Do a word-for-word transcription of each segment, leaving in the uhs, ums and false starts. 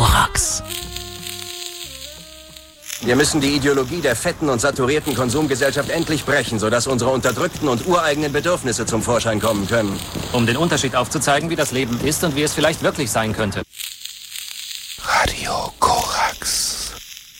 Korax. Wir müssen die Ideologie der fetten und saturierten Konsumgesellschaft endlich brechen, sodass unsere unterdrückten und ureigenen Bedürfnisse zum Vorschein kommen können. Um den Unterschied aufzuzeigen, wie das Leben ist und wie es vielleicht wirklich sein könnte. Radio Korax.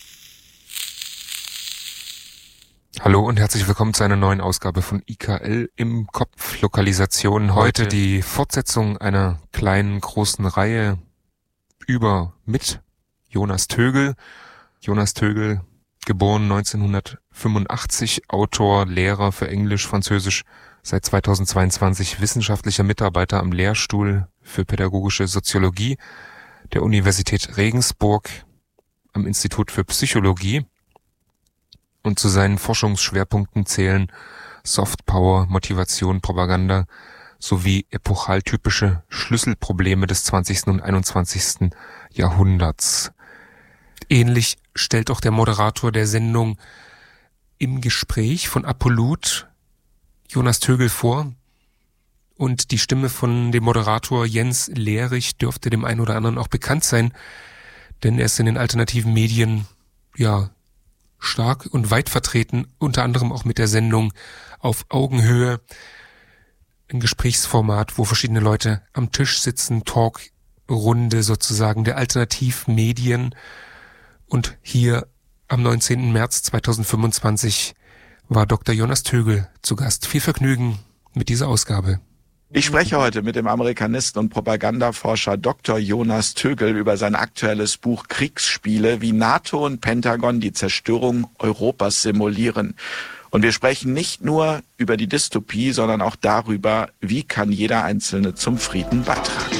Hallo und herzlich willkommen zu einer neuen Ausgabe von I K L im Kopf. Lokalisation. Heute die Fortsetzung einer kleinen, großen Reihe über mit Jonas Tögel. Jonas Tögel, geboren neunzehnhundertfünfundachtzig, Autor, Lehrer für Englisch, Französisch, seit zweitausendzweiundzwanzig wissenschaftlicher Mitarbeiter am Lehrstuhl für pädagogische Soziologie der Universität Regensburg am Institut für Psychologie. Und zu seinen Forschungsschwerpunkten zählen Softpower, Motivation, Propaganda sowie epochaltypische Schlüsselprobleme des zwanzigsten und einundzwanzigsten Jahrhunderts. Ähnlich stellt auch der Moderator der Sendung Im Gespräch von Apollut Jonas Tögel vor. Und die Stimme von dem Moderator Jens Lehrich dürfte dem einen oder anderen auch bekannt sein, denn er ist in den alternativen Medien, ja, stark und weit vertreten, unter anderem auch mit der Sendung Auf Augenhöhe, ein Gesprächsformat, wo verschiedene Leute am Tisch sitzen, Talkrunde sozusagen der Alternativmedien. Und hier am neunzehnten März zweitausendfünfundzwanzig war Doktor Jonas Tögel zu Gast. Viel Vergnügen mit dieser Ausgabe. Ich spreche heute mit dem Amerikanisten und Propagandaforscher Doktor Jonas Tögel über sein aktuelles Buch Kriegsspiele, wie NATO und Pentagon die Zerstörung Europas simulieren. Und wir sprechen nicht nur über die Dystopie, sondern auch darüber, wie kann jeder Einzelne zum Frieden beitragen.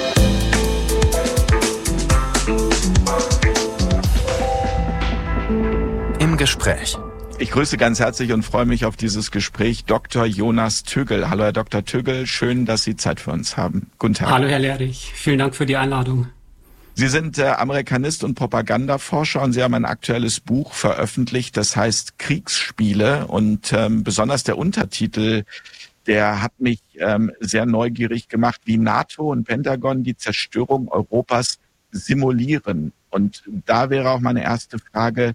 Im Gespräch. Ich grüße ganz herzlich und freue mich auf dieses Gespräch Doktor Jonas Tögel. Hallo Herr Doktor Tögel, schön, dass Sie Zeit für uns haben. Guten Tag. Hallo Herr Lehrich, vielen Dank für die Einladung. Sie sind äh, Amerikanist und Propagandaforscher und Sie haben ein aktuelles Buch veröffentlicht, das heißt Kriegsspiele. Und ähm, besonders der Untertitel, der hat mich ähm, sehr neugierig gemacht, wie NATO und Pentagon die Zerstörung Europas simulieren. Und da wäre auch meine erste Frage,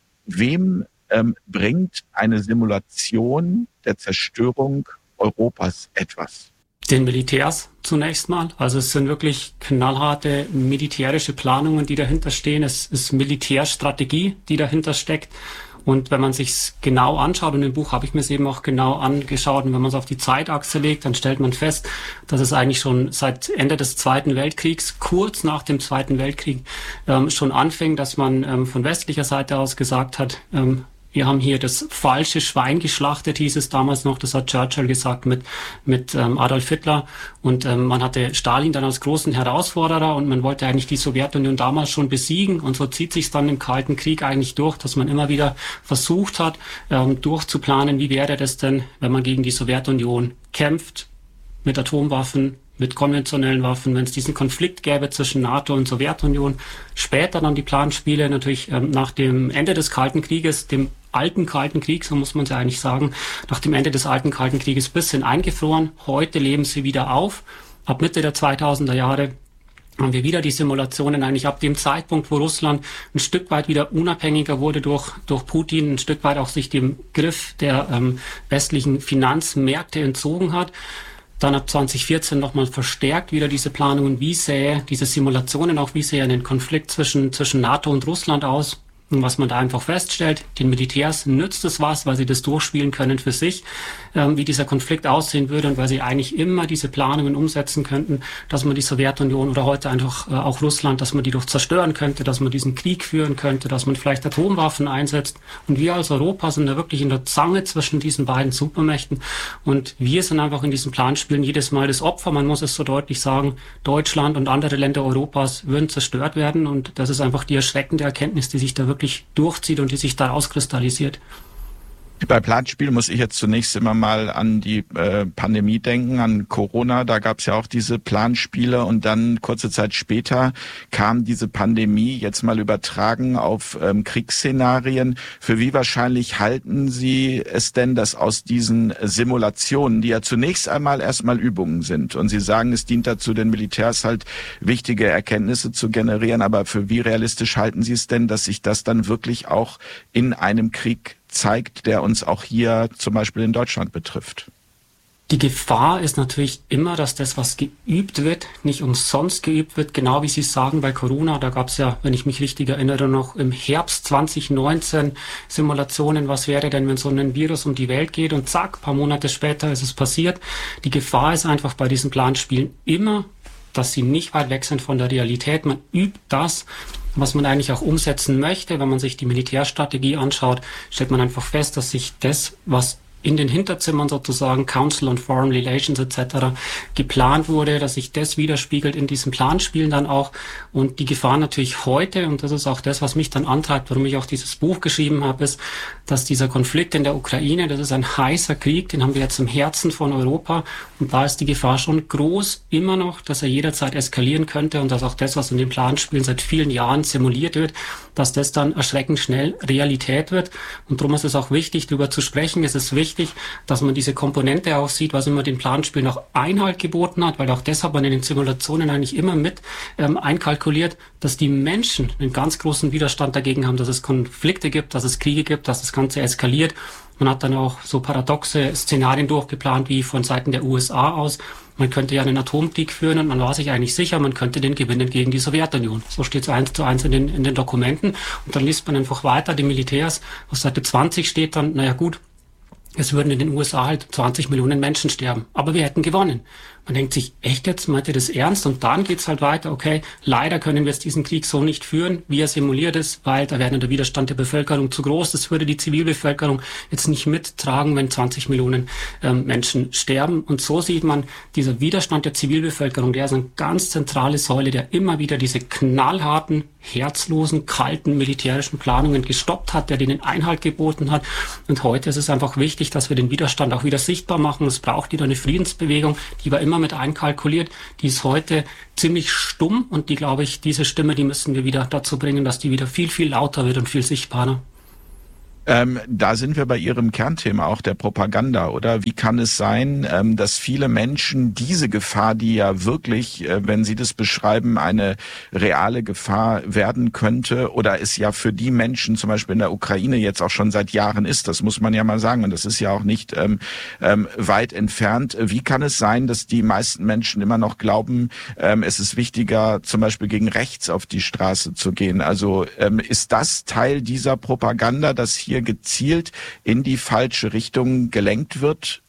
wem ähm, bringt eine Simulation der Zerstörung Europas etwas? Den Militärs zunächst mal. Also es sind wirklich knallharte militärische Planungen, die dahinter stehen. Es ist Militärstrategie, die dahinter steckt. Und wenn man sich's genau anschaut, und im Buch habe ich mir es eben auch genau angeschaut, und wenn man es auf die Zeitachse legt, dann stellt man fest, dass es eigentlich schon seit Ende des Zweiten Weltkriegs, kurz nach dem Zweiten Weltkrieg, ähm, schon anfing, dass man ähm, von westlicher Seite aus gesagt hat, ähm, wir haben hier das falsche Schwein geschlachtet, hieß es damals noch. Das hat Churchill gesagt mit mit ähm, Adolf Hitler. Und ähm, man hatte Stalin dann als großen Herausforderer und man wollte eigentlich die Sowjetunion damals schon besiegen. Und so zieht sich dann im Kalten Krieg eigentlich durch, dass man immer wieder versucht hat, ähm, durchzuplanen, wie wäre das denn, wenn man gegen die Sowjetunion kämpft, mit Atomwaffen, mit konventionellen Waffen, wenn es diesen Konflikt gäbe zwischen NATO und Sowjetunion. Später dann die Planspiele natürlich ähm, nach dem Ende des Kalten Krieges, dem alten Kalten Krieg, so muss man es ja eigentlich sagen, nach dem Ende des alten Kalten Krieges bisschen eingefroren. Heute leben sie wieder auf. Ab Mitte der zweitausender Jahre haben wir wieder die Simulationen eigentlich ab dem Zeitpunkt, wo Russland ein Stück weit wieder unabhängiger wurde durch durch Putin, ein Stück weit auch sich dem Griff der ähm, westlichen Finanzmärkte entzogen hat. Dann ab zweitausendvierzehn nochmal verstärkt wieder diese Planungen, wie sähe diese Simulationen auch, wie sähe ein Konflikt zwischen zwischen NATO und Russland aus. Und was man da einfach feststellt, den Militärs nützt es was, weil sie das durchspielen können für sich, ähm, wie dieser Konflikt aussehen würde und weil sie eigentlich immer diese Planungen umsetzen könnten, dass man die Sowjetunion oder heute einfach äh, auch Russland, dass man die doch zerstören könnte, dass man diesen Krieg führen könnte, dass man vielleicht Atomwaffen einsetzt. Und wir als Europa sind da wirklich in der Zange zwischen diesen beiden Supermächten. Und wir sind einfach in diesen Planspielen jedes Mal das Opfer. Man muss es so deutlich sagen, Deutschland und andere Länder Europas würden zerstört werden. Und das ist einfach die erschreckende Erkenntnis, die sich da wirklich durchzieht und die sich daraus kristallisiert. Bei Planspiel muss ich jetzt zunächst immer mal an die äh, Pandemie denken, an Corona. Da gab es ja auch diese Planspiele und dann kurze Zeit später kam diese Pandemie, jetzt mal übertragen auf ähm, Kriegsszenarien. Für wie wahrscheinlich halten Sie es denn, dass aus diesen Simulationen, die ja zunächst einmal erstmal Übungen sind, und Sie sagen, es dient dazu, den Militärs halt wichtige Erkenntnisse zu generieren, aber für wie realistisch halten Sie es denn, dass sich das dann wirklich auch in einem Krieg zeigt, der uns auch hier zum Beispiel in Deutschland betrifft? Die Gefahr ist natürlich immer, dass das, was geübt wird, nicht umsonst geübt wird. Genau wie Sie sagen, bei Corona, da gab es ja, wenn ich mich richtig erinnere, noch im Herbst zwanzig neunzehn Simulationen, was wäre denn, wenn so ein Virus um die Welt geht, und zack, paar Monate später ist es passiert. Die Gefahr ist einfach bei diesen Planspielen immer, dass sie nicht weit weg sind von der Realität. Man übt das, was man eigentlich auch umsetzen möchte. Wenn man sich die Militärstrategie anschaut, stellt man einfach fest, dass sich das, was in den Hinterzimmern sozusagen, Council on Foreign Relations et cetera, geplant wurde, dass sich das widerspiegelt in diesen Planspielen dann auch. Und die Gefahr natürlich heute, und das ist auch das, was mich dann antreibt, warum ich auch dieses Buch geschrieben habe, ist, dass dieser Konflikt in der Ukraine, das ist ein heißer Krieg, den haben wir jetzt im Herzen von Europa, und da ist die Gefahr schon groß, immer noch, dass er jederzeit eskalieren könnte, und dass auch das, was in den Planspielen seit vielen Jahren simuliert wird, dass das dann erschreckend schnell Realität wird. Und darum ist es auch wichtig, darüber zu sprechen. Es ist wichtig, dass man diese Komponente auch sieht, was immer den Planspielen auch Einhalt geboten hat, weil auch das hat man in den Simulationen eigentlich immer mit ähm, einkalkuliert, dass die Menschen einen ganz großen Widerstand dagegen haben, dass es Konflikte gibt, dass es Kriege gibt, dass das Ganze eskaliert. Man hat dann auch so paradoxe Szenarien durchgeplant, wie von Seiten der U S A aus. Man könnte ja einen Atomkrieg führen, und man war sich eigentlich sicher, man könnte den gewinnen gegen die Sowjetunion. So steht es eins zu eins in den, in den Dokumenten. Und dann liest man einfach weiter, die Militärs, auf Seite zwanzig steht dann, naja gut, es würden in den U S A halt zwanzig Millionen Menschen sterben, aber wir hätten gewonnen. Man denkt sich, echt jetzt, meint ihr das ernst? Und dann geht's halt weiter, okay, leider können wir jetzt diesen Krieg so nicht führen, wie er simuliert ist, weil da wäre der Widerstand der Bevölkerung zu groß. Das würde die Zivilbevölkerung jetzt nicht mittragen, wenn zwanzig Millionen ähm, Menschen sterben. Und so sieht man, dieser Widerstand der Zivilbevölkerung, der ist eine ganz zentrale Säule, der immer wieder diese knallharten, herzlosen, kalten militärischen Planungen gestoppt hat, der denen Einhalt geboten hat. Und heute ist es einfach wichtig, dass wir den Widerstand auch wieder sichtbar machen. Es braucht wieder eine Friedensbewegung, die war immer mit einkalkuliert. Die ist heute ziemlich stumm, und die, glaube ich, diese Stimme, die müssen wir wieder dazu bringen, dass die wieder viel, viel lauter wird und viel sichtbarer. Ähm, da sind wir bei Ihrem Kernthema auch der Propaganda, oder? Wie kann es sein, ähm, dass viele Menschen diese Gefahr, die ja wirklich, äh, wenn Sie das beschreiben, eine reale Gefahr werden könnte, oder es ja für die Menschen zum Beispiel in der Ukraine jetzt auch schon seit Jahren ist, das muss man ja mal sagen, und das ist ja auch nicht ähm, ähm, weit entfernt. Wie kann es sein, dass die meisten Menschen immer noch glauben, ähm, es ist wichtiger, zum Beispiel gegen rechts auf die Straße zu gehen? Also ähm, ist das Teil dieser Propaganda, dass hier gezielt in die falsche Richtung gelenkt wird?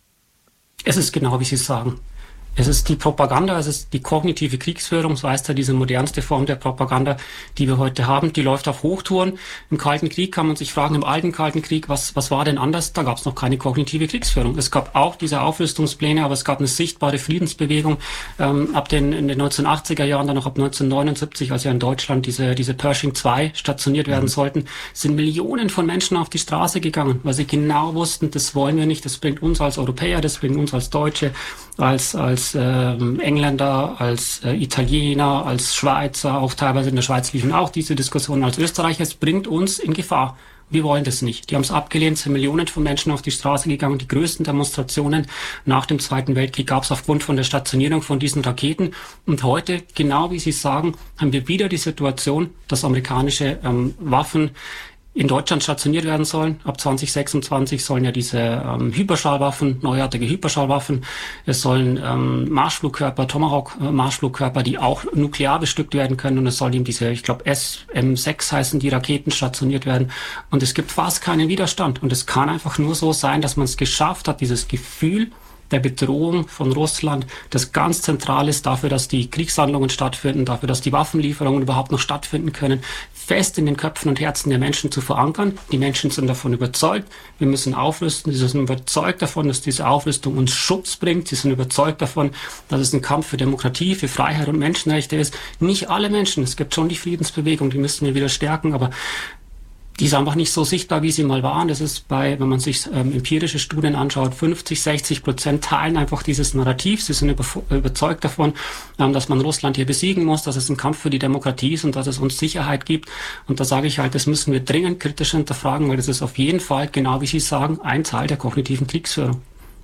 Es ist genau, wie Sie sagen. Es ist die Propaganda, es ist die kognitive Kriegsführung, so heißt ja diese modernste Form der Propaganda, die wir heute haben. Die läuft auf Hochtouren. Im Kalten Krieg kann man sich fragen, im alten Kalten Krieg, was, was war denn anders? Da gab es noch keine kognitive Kriegsführung. Es gab auch diese Aufrüstungspläne, aber es gab eine sichtbare Friedensbewegung. Ähm, ab den, in den neunzehnhundertachtziger Jahren, dann noch ab neunzehnhundertneunundsiebzig, als ja in Deutschland diese, diese Pershing zwei stationiert werden mhm. sollten, sind Millionen von Menschen auf die Straße gegangen, weil sie genau wussten, das wollen wir nicht, das bringt uns als Europäer, das bringt uns als Deutsche, als, als als äh, Engländer, als äh, Italiener, als Schweizer, auch teilweise in der Schweiz liefen auch diese Diskussionen, als Österreicher, es bringt uns in Gefahr. Wir wollen das nicht. Die haben es abgelehnt, sind Millionen von Menschen auf die Straße gegangen. Die größten Demonstrationen nach dem Zweiten Weltkrieg gab es aufgrund von der Stationierung von diesen Raketen. Und heute, genau wie Sie sagen, haben wir wieder die Situation, dass amerikanische ähm, Waffen in Deutschland stationiert werden sollen. Ab zwanzig sechsundzwanzig sollen ja diese ähm, Hyperschallwaffen, neuartige Hyperschallwaffen, es sollen ähm, Marschflugkörper, Tomahawk-Marschflugkörper, die auch nuklear bestückt werden können, und es sollen eben diese, ich glaube S M sechs heißen die Raketen, stationiert werden. Und es gibt fast keinen Widerstand. Und es kann einfach nur so sein, dass man es geschafft hat, dieses Gefühl der Bedrohung von Russland, das ganz zentral ist dafür, dass die Kriegshandlungen stattfinden, dafür, dass die Waffenlieferungen überhaupt noch stattfinden können, fest in den Köpfen und Herzen der Menschen zu verankern. Die Menschen sind davon überzeugt, wir müssen aufrüsten. Sie sind überzeugt davon, dass diese Aufrüstung uns Schutz bringt. Sie sind überzeugt davon, dass es ein Kampf für Demokratie, für Freiheit und Menschenrechte ist. Nicht alle Menschen, es gibt schon die Friedensbewegung, die müssen wir wieder stärken, aber die ist einfach nicht so sichtbar, wie sie mal waren. Das ist bei, wenn man sich ähm, empirische Studien anschaut, fünfzig, sechzig Prozent teilen einfach dieses Narrativ. Sie sind über, überzeugt davon, ähm, dass man Russland hier besiegen muss, dass es ein Kampf für die Demokratie ist und dass es uns Sicherheit gibt. Und da sage ich halt, das müssen wir dringend kritisch hinterfragen, weil das ist auf jeden Fall, genau wie Sie sagen, ein Teil der kognitiven Kriegsführung.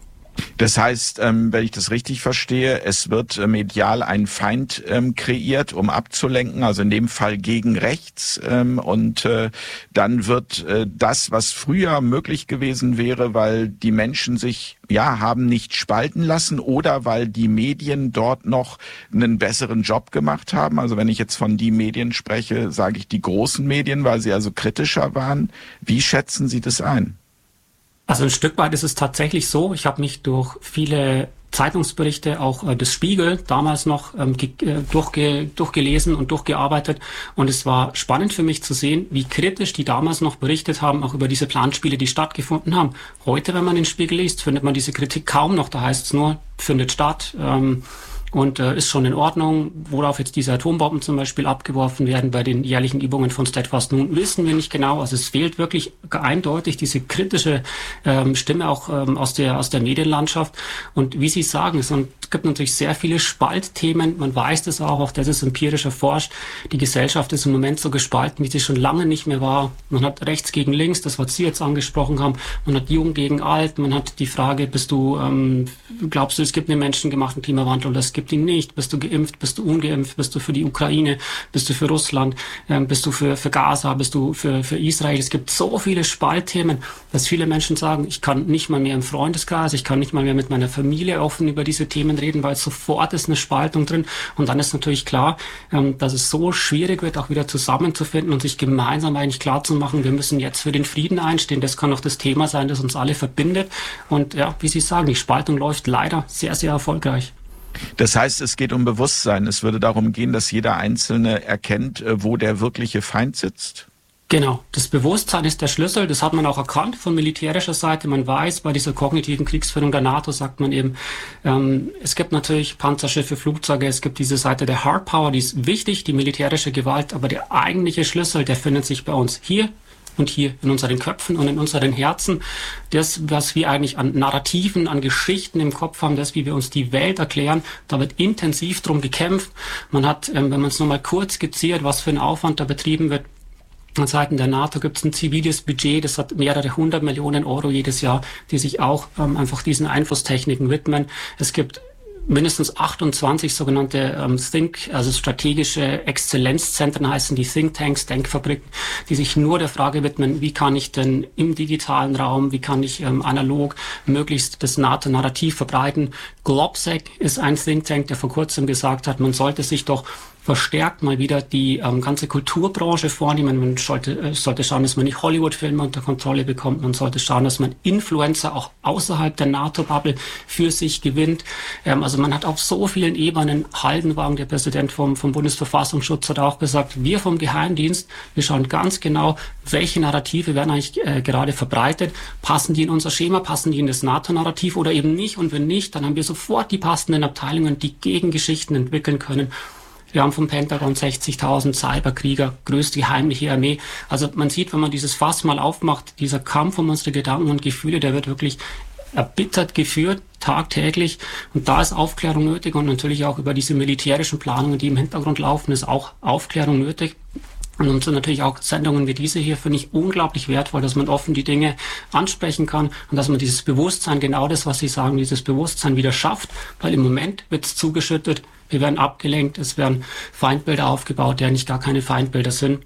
Das heißt, ähm, wenn ich das richtig verstehe, es wird äh, medial ein Feind ähm, kreiert, um abzulenken, also in dem Fall gegen rechts. Ähm, und äh, dann wird äh, das, was früher möglich gewesen wäre, weil die Menschen sich ja haben nicht spalten lassen oder weil die Medien dort noch einen besseren Job gemacht haben. Also wenn ich jetzt von die Medien spreche, sage ich die großen Medien, weil sie also kritischer waren. Wie schätzen Sie das ein? Also ein Stück weit ist es tatsächlich so. Ich habe mich durch viele Zeitungsberichte, auch äh, des Spiegel, damals noch ähm, ge- äh, durchge- durchgelesen und durchgearbeitet. Und es war spannend für mich zu sehen, wie kritisch die damals noch berichtet haben, auch über diese Planspiele, die stattgefunden haben. Heute, wenn man den Spiegel liest, findet man diese Kritik kaum noch. Da heißt es nur, findet statt. Ähm, Und äh, ist schon in Ordnung, worauf jetzt diese Atombomben zum Beispiel abgeworfen werden bei den jährlichen Übungen von Steadfast Nun, wissen wir nicht genau. Also es fehlt wirklich eindeutig diese kritische ähm, Stimme auch ähm, aus der aus der Medienlandschaft. Und wie Sie sagen, es gibt natürlich sehr viele Spaltthemen. Man weiß das auch, auch das ist empirisch erforscht. Die Gesellschaft ist im Moment so gespalten, wie sie schon lange nicht mehr war. Man hat rechts gegen links, das was Sie jetzt angesprochen haben. Man hat jung gegen alt. Man hat die Frage, bist du, ähm, glaubst du, es gibt einen menschengemachten Klimawandel oder es gibt ihn nicht? Bist du geimpft? Bist du ungeimpft? Bist du für die Ukraine? Bist du für Russland? Ähm, bist du für, für Gaza? Bist du für, für Israel? Es gibt so viele Spaltthemen, dass viele Menschen sagen, ich kann nicht mal mehr im Freundeskreis, ich kann nicht mal mehr mit meiner Familie offen über diese Themen reden, weil sofort ist eine Spaltung drin. Und dann ist natürlich klar, ähm, dass es so schwierig wird, auch wieder zusammenzufinden und sich gemeinsam eigentlich klar zu machen, wir müssen jetzt für den Frieden einstehen. Das kann auch das Thema sein, das uns alle verbindet. Und ja, wie Sie sagen, die Spaltung läuft leider sehr, sehr erfolgreich. Das heißt, es geht um Bewusstsein. Es würde darum gehen, dass jeder Einzelne erkennt, wo der wirkliche Feind sitzt. Genau, das Bewusstsein ist der Schlüssel. Das hat man auch erkannt von militärischer Seite. Man weiß, bei dieser kognitiven Kriegsführung der NATO sagt man eben, ähm, es gibt natürlich Panzerschiffe, Flugzeuge, es gibt diese Seite der Hard Power, die ist wichtig, die militärische Gewalt, aber der eigentliche Schlüssel, der findet sich bei uns hier und hier in unseren Köpfen und in unseren Herzen. Das, was wir eigentlich an Narrativen, an Geschichten im Kopf haben, das, wie wir uns die Welt erklären, da wird intensiv drum gekämpft. Man hat, ähm, wenn man es nur mal kurz skizziert, was für ein Aufwand da betrieben wird, von Seiten der NATO gibt es ein ziviles Budget, das hat mehrere hundert Millionen Euro jedes Jahr, die sich auch ähm, einfach diesen Einflusstechniken widmen. Es gibt mindestens achtundzwanzig sogenannte ähm, Think, also strategische Exzellenzzentren heißen die Thinktanks, Denkfabriken, die sich nur der Frage widmen, wie kann ich denn im digitalen Raum, wie kann ich ähm, analog möglichst das NATO-Narrativ verbreiten. Globsec ist ein Thinktank, der vor kurzem gesagt hat, man sollte sich doch verstärkt mal wieder die ähm, ganze Kulturbranche vornehmen. Man sollte, äh, sollte schauen, dass man nicht Hollywood-Filme unter Kontrolle bekommt. Man sollte schauen, dass man Influencer auch außerhalb der NATO-Bubble für sich gewinnt. Ähm, also man hat auf so vielen Ebenen, Haldenwang, der Präsident vom, vom Bundesverfassungsschutz, hat auch gesagt, wir vom Geheimdienst, wir schauen ganz genau, welche Narrative werden eigentlich äh, gerade verbreitet. Passen die in unser Schema, passen die in das NATO-Narrativ oder eben nicht? Und wenn nicht, dann haben wir sofort die passenden Abteilungen, die Gegengeschichten entwickeln können. Wir haben vom Pentagon sechzigtausend Cyberkrieger, größte heimliche Armee. Also man sieht, wenn man dieses Fass mal aufmacht, dieser Kampf um unsere Gedanken und Gefühle, der wird wirklich erbittert geführt, tagtäglich. Und da ist Aufklärung nötig und natürlich auch über diese militärischen Planungen, die im Hintergrund laufen, ist auch Aufklärung nötig. Und so natürlich auch Sendungen wie diese hier finde ich unglaublich wertvoll, dass man offen die Dinge ansprechen kann und dass man dieses Bewusstsein, genau das, was Sie sagen, dieses Bewusstsein wieder schafft, weil im Moment wird es zugeschüttet, wir werden abgelenkt, es werden Feindbilder aufgebaut, die eigentlich gar keine Feindbilder sind.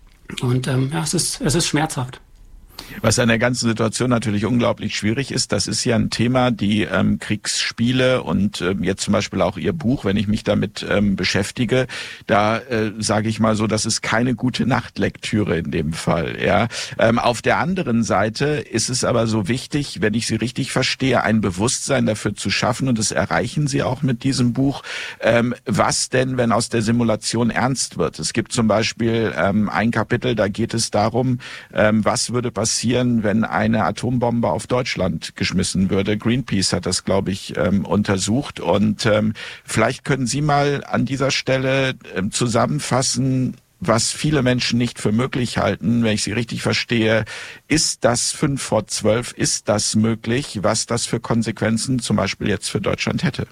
Und ähm, ja, es ist, es ist schmerzhaft. Was an der ganzen Situation natürlich unglaublich schwierig ist, das ist ja ein Thema, die ähm, Kriegsspiele und ähm, jetzt zum Beispiel auch Ihr Buch, wenn ich mich damit ähm, beschäftige, da äh, sage ich mal so, das ist keine gute Nachtlektüre in dem Fall. Ja, ähm, auf der anderen Seite ist es aber so wichtig, wenn ich Sie richtig verstehe, ein Bewusstsein dafür zu schaffen und das erreichen Sie auch mit diesem Buch. Ähm, was denn, wenn aus der Simulation ernst wird? Es gibt zum Beispiel ähm, ein Kapitel, da geht es darum, ähm, was würde passieren, wenn eine Atombombe auf Deutschland geschmissen würde. Greenpeace hat das, glaube ich, ähm, untersucht. Und ähm, vielleicht können Sie mal an dieser Stelle ähm, zusammenfassen, was viele Menschen nicht für möglich halten, wenn ich Sie richtig verstehe. Ist das fünf vor zwölf, ist das möglich, was das für Konsequenzen zum Beispiel jetzt für Deutschland hätte?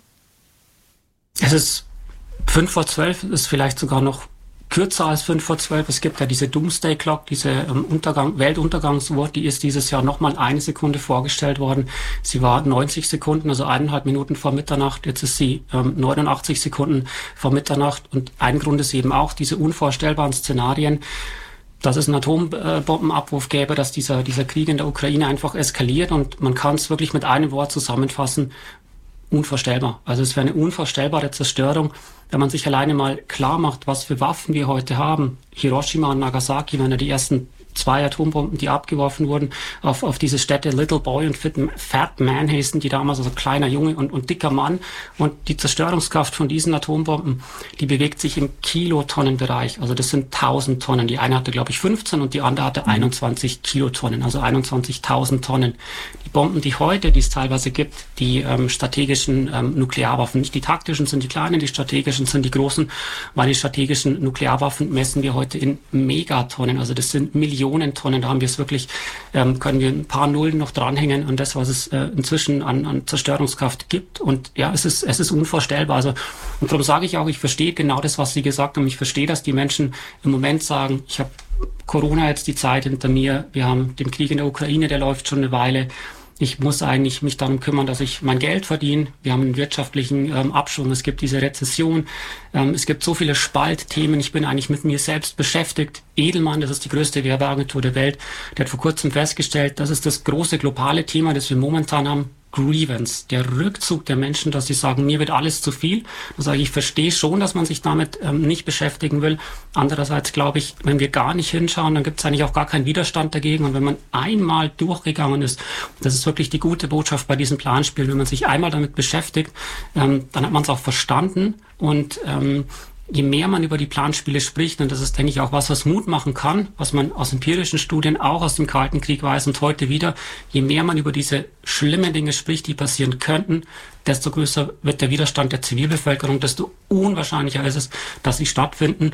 Es ist fünf vor zwölf, ist vielleicht sogar noch kürzer als fünf vor zwölf. Es gibt ja diese Doomsday Clock, diese ähm, Untergang, Weltuntergangsuhr, die ist dieses Jahr nochmal eine Sekunde vorgestellt worden. Sie war neunzig Sekunden, also eineinhalb Minuten vor Mitternacht. Jetzt ist sie ähm, neunundachtzig Sekunden vor Mitternacht. Und ein Grund ist eben auch diese unvorstellbaren Szenarien, dass es einen Atombombenabwurf gäbe, dass dieser, dieser Krieg in der Ukraine einfach eskaliert. Und man kann es wirklich mit einem Wort zusammenfassen: unvorstellbar. Also es wäre eine unvorstellbare Zerstörung, wenn man sich alleine mal klar macht, was für Waffen wir heute haben. Hiroshima und Nagasaki waren ja die ersten zwei Atombomben, die abgeworfen wurden, auf, auf diese Städte. Little Boy und Fat Man hießen die damals, also kleiner Junge und, und dicker Mann. Und die Zerstörungskraft von diesen Atombomben, die bewegt sich im Kilotonnenbereich. Also das sind tausend Tonnen. Die eine hatte, glaube ich, fünfzehn und die andere hatte einundzwanzig Kilotonnen, also einundzwanzigtausend Tonnen. Die Bomben, die heute, die es teilweise gibt, die ähm, strategischen ähm, Nuklearwaffen, nicht die taktischen sind die kleinen, die strategischen sind die großen, weil die strategischen Nuklearwaffen messen wir heute in Megatonnen. Also das sind Millionen Tonnen, da haben wir es wirklich, ähm, können wir ein paar Nullen noch dranhängen an das, was es äh, inzwischen an, an Zerstörungskraft gibt. Und ja, es ist, es ist unvorstellbar. Also, und darum sage ich auch, ich verstehe genau das, was Sie gesagt haben. Ich verstehe, dass die Menschen im Moment sagen, ich habe Corona jetzt die Zeit hinter mir, wir haben den Krieg in der Ukraine, der läuft schon eine Weile. Ich muss eigentlich mich darum kümmern, dass ich mein Geld verdiene. Wir haben einen wirtschaftlichen ähm, Abschwung. Es gibt diese Rezession. Ähm, es gibt so viele Spaltthemen. Ich bin eigentlich mit mir selbst beschäftigt. Edelmann, das ist die größte Werbeagentur der Welt, der hat vor kurzem festgestellt, das ist das große globale Thema, das wir momentan haben. Grievance, der Rückzug der Menschen, dass sie sagen, mir wird alles zu viel. Da sage ich, ich verstehe schon, dass man sich damit ähm, nicht beschäftigen will. Andererseits glaube ich, wenn wir gar nicht hinschauen, dann gibt es eigentlich auch gar keinen Widerstand dagegen. Und wenn man einmal durchgegangen ist, das ist wirklich die gute Botschaft bei diesem Planspiel, wenn man sich einmal damit beschäftigt, ähm, dann hat man es auch verstanden. Und ähm, je mehr man über die Planspiele spricht, und das ist, denke ich, auch was, was Mut machen kann, was man aus empirischen Studien auch aus dem Kalten Krieg weiß und heute wieder, je mehr man über diese schlimmen Dinge spricht, die passieren könnten, desto größer wird der Widerstand der Zivilbevölkerung, desto unwahrscheinlicher ist es, dass sie stattfinden.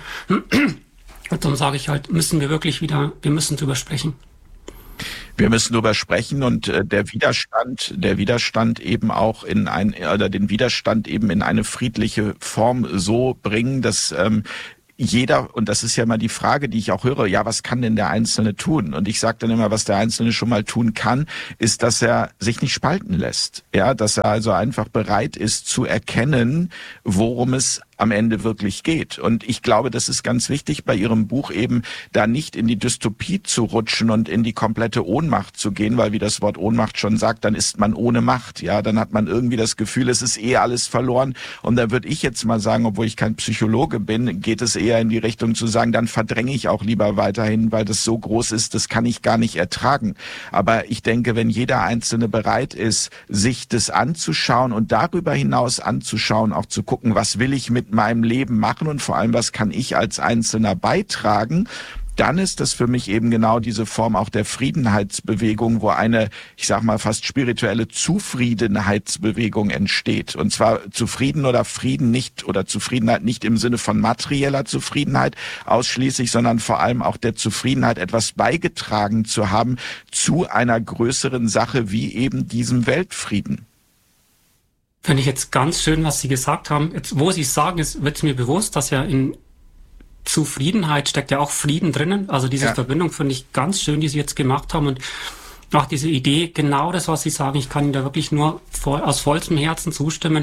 Und darum sage ich halt, müssen wir wirklich wieder, wir müssen drüber sprechen. Wir müssen darüber sprechen und äh, der Widerstand, der Widerstand eben auch in ein, oder den Widerstand eben in eine friedliche Form so bringen, dass ähm, jeder, und das ist ja immer die Frage, die ich auch höre, ja, was kann denn der Einzelne tun? Und ich sage dann immer, was der Einzelne schon mal tun kann, ist, dass er sich nicht spalten lässt. Ja, dass er also einfach bereit ist zu erkennen, worum es am Ende wirklich geht. Und ich glaube, das ist ganz wichtig bei Ihrem Buch eben, da nicht in die Dystopie zu rutschen und in die komplette Ohnmacht zu gehen, weil wie das Wort Ohnmacht schon sagt, dann ist man ohne Macht. Ja, dann hat man irgendwie das Gefühl, es ist eh alles verloren. Und da würde ich jetzt mal sagen, obwohl ich kein Psychologe bin, geht es eher in die Richtung zu sagen, dann verdränge ich auch lieber weiterhin, weil das so groß ist, das kann ich gar nicht ertragen. Aber ich denke, wenn jeder Einzelne bereit ist, sich das anzuschauen und darüber hinaus anzuschauen, auch zu gucken, was will ich mit meinem Leben machen und vor allem, was kann ich als Einzelner beitragen, dann ist das für mich eben genau diese Form auch der Friedenheitsbewegung, wo eine, ich sag mal, fast spirituelle Zufriedenheitsbewegung entsteht. Und zwar Zufrieden oder Frieden nicht, oder Zufriedenheit nicht im Sinne von materieller Zufriedenheit ausschließlich, sondern vor allem auch der Zufriedenheit, etwas beigetragen zu haben zu einer größeren Sache wie eben diesem Weltfrieden. Finde ich jetzt ganz schön, was Sie gesagt haben. Jetzt, wo Sie es sagen, ist, wird es mir bewusst, dass ja in Zufriedenheit steckt ja auch Frieden drinnen. Also diese ja. Verbindung finde ich ganz schön, die Sie jetzt gemacht haben. Und auch diese Idee, genau das, was Sie sagen, ich kann Ihnen da wirklich nur voll, aus vollstem Herzen zustimmen.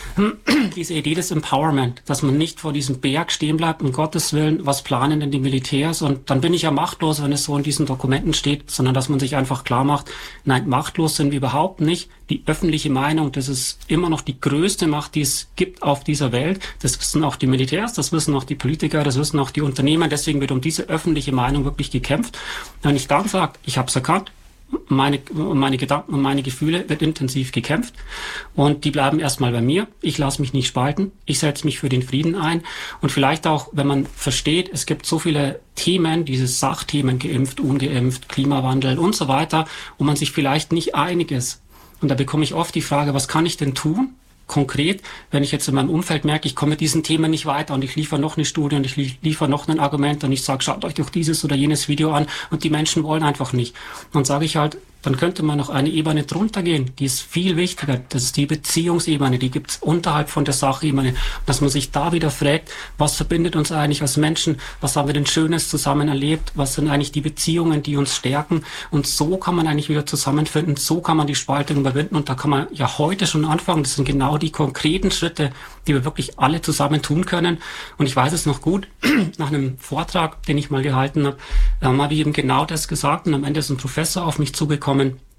Diese Idee des Empowerment, dass man nicht vor diesem Berg stehen bleibt, um Gottes Willen, was planen denn die Militärs? Und dann bin ich ja machtlos, wenn es so in diesen Dokumenten steht, sondern dass man sich einfach klar macht, nein, machtlos sind wir überhaupt nicht. Die öffentliche Meinung, das ist immer noch die größte Macht, die es gibt auf dieser Welt. Das wissen auch die Militärs, das wissen auch die Politiker, das wissen auch die Unternehmer. Deswegen wird um diese öffentliche Meinung wirklich gekämpft. Wenn ich dann sage, ich habe es erkannt, meine, meine Gedanken und meine Gefühle wird intensiv gekämpft und die bleiben erstmal bei mir. Ich lasse mich nicht spalten. Ich setze mich für den Frieden ein und vielleicht auch, wenn man versteht, es gibt so viele Themen, diese Sachthemen, geimpft, ungeimpft, Klimawandel und so weiter, wo man sich vielleicht nicht einig ist. Und da bekomme ich oft die Frage, was kann ich denn tun? konkret, wenn ich jetzt in meinem Umfeld merke, ich komme mit diesem Thema nicht weiter und ich liefere noch eine Studie und ich liefere noch ein Argument und ich sage, schaut euch doch dieses oder jenes Video an und die Menschen wollen einfach nicht. Dann sage ich halt, dann könnte man noch eine Ebene drunter gehen, die ist viel wichtiger, das ist die Beziehungsebene, die gibt's unterhalb von der Sachebene, dass man sich da wieder fragt, was verbindet uns eigentlich als Menschen, was haben wir denn Schönes zusammen erlebt, was sind eigentlich die Beziehungen, die uns stärken, und so kann man eigentlich wieder zusammenfinden, so kann man die Spaltung überwinden, und da kann man ja heute schon anfangen, das sind genau die konkreten Schritte, die wir wirklich alle zusammen tun können. Und ich weiß es noch gut, nach einem Vortrag, den ich mal gehalten habe, ähm, habe ich eben genau das gesagt, und am Ende ist ein Professor auf mich zugekommen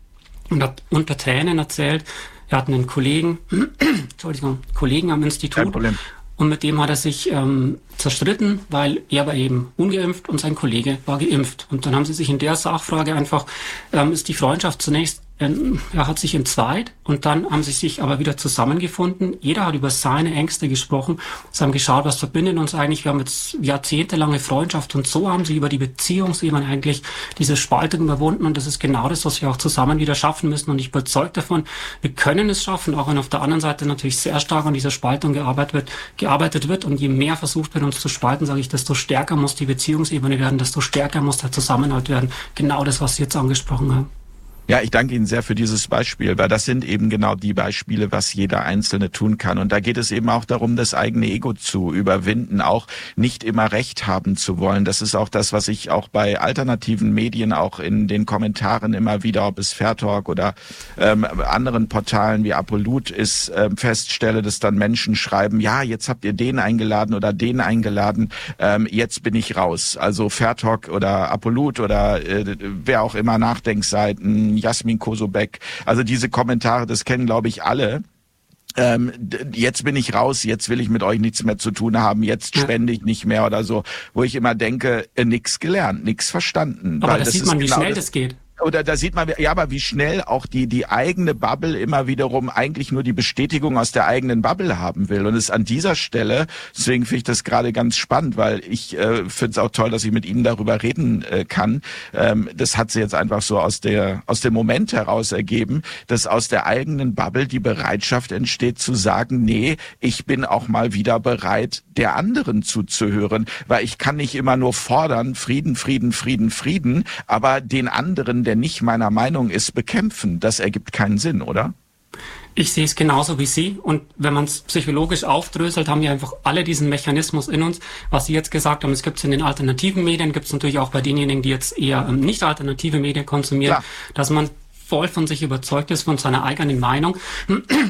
und hat unter Tränen erzählt, er hat einen Kollegen, Entschuldigung, Kollegen am Institut, Kein Problem. Und mit dem hat er sich ähm, zerstritten, weil er war eben ungeimpft und sein Kollege war geimpft. Und dann haben sie sich in der Sachfrage einfach, ähm, ist die Freundschaft zunächst, ähm, er hat sich entzweit, und dann haben sie sich aber wieder zusammengefunden. Jeder hat über seine Ängste gesprochen. Sie haben geschaut, was verbindet uns eigentlich. Wir haben jetzt jahrzehntelange Freundschaft, und so haben sie über die Beziehungsebene eigentlich diese Spaltung überwunden, und das ist genau das, was wir auch zusammen wieder schaffen müssen. Und ich bin überzeugt davon, wir können es schaffen, auch wenn auf der anderen Seite natürlich sehr stark an dieser Spaltung gearbeitet wird, gearbeitet wird. Und je mehr versucht wird, uns zu spalten, sage ich, desto stärker muss die Beziehungsebene werden, desto stärker muss der Zusammenhalt werden. Genau das, was Sie jetzt angesprochen haben. Ja, ich danke Ihnen sehr für dieses Beispiel, weil das sind eben genau die Beispiele, was jeder Einzelne tun kann. Und da geht es eben auch darum, das eigene Ego zu überwinden, auch nicht immer Recht haben zu wollen. Das ist auch das, was ich auch bei alternativen Medien auch in den Kommentaren immer wieder, ob es Fairtalk oder ähm, anderen Portalen wie Apollut ist, ähm, feststelle, dass dann Menschen schreiben, ja, jetzt habt ihr den eingeladen oder den eingeladen, ähm, jetzt bin ich raus. Also Fairtalk oder Apollut oder äh, wer auch immer, Nachdenkseiten, Jasmin Kosobek, also diese Kommentare, das kennen, glaube ich, alle. Ähm, jetzt bin ich raus, jetzt will ich mit euch nichts mehr zu tun haben, jetzt spende ich nicht mehr oder so, wo ich immer denke, äh, nix gelernt, nix verstanden. Aber weil das, das sieht man, wie genau schnell das, das geht. Oder da sieht man, ja, aber wie schnell auch die die eigene Bubble immer wiederum eigentlich nur die Bestätigung aus der eigenen Bubble haben will. Und es ist an dieser Stelle, deswegen finde ich das gerade ganz spannend, weil ich äh, finde es auch toll, dass ich mit Ihnen darüber reden äh, kann. Ähm, das hat sie jetzt einfach so aus der aus dem Moment heraus ergeben, dass aus der eigenen Bubble die Bereitschaft entsteht zu sagen, nee, ich bin auch mal wieder bereit, der anderen zuzuhören, weil ich kann nicht immer nur fordern, Frieden, Frieden, Frieden, Frieden, aber den anderen, der nicht meiner Meinung ist, bekämpfen. Das ergibt keinen Sinn, oder? Ich sehe es genauso wie Sie, und wenn man es psychologisch aufdröselt, haben wir einfach alle diesen Mechanismus in uns, was Sie jetzt gesagt haben. Es gibt es in den alternativen Medien, gibt es natürlich auch bei denjenigen, die jetzt eher ähm, nicht alternative Medien konsumieren, Klar. dass man voll von sich überzeugt ist, von seiner eigenen Meinung.